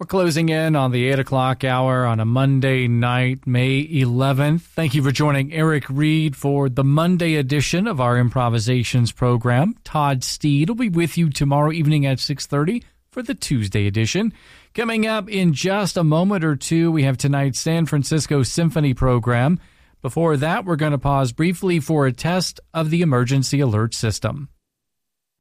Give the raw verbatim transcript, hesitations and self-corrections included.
We're closing in on the eight o'clock hour on a Monday night, May eleventh. Thank you for joining Eric Reed for the Monday edition of our improvisations program. Todd Steed will be with you tomorrow evening at six thirty for the Tuesday edition. Coming up in just a moment or two, we have tonight's San Francisco Symphony program. Before that, we're going to pause briefly for a test of the emergency alert system.